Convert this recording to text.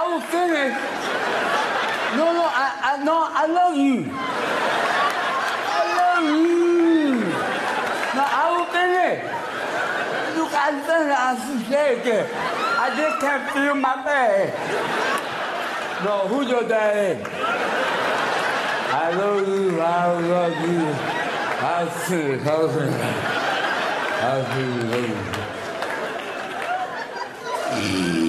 will finish. No, I love you. I love you. No, I will finish. Look, I finish. I'm scared. I just can't feel my bag. No, who's your daddy? I love you. I love you. I see it. I see you.